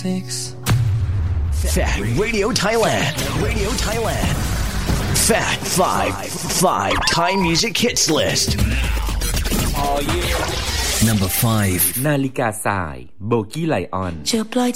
Fat Radio Thailand. Radio Thailand. Fat 5 Thai Music Hits List. Number 5. นาฬิกาทรายโบกี้ไลออน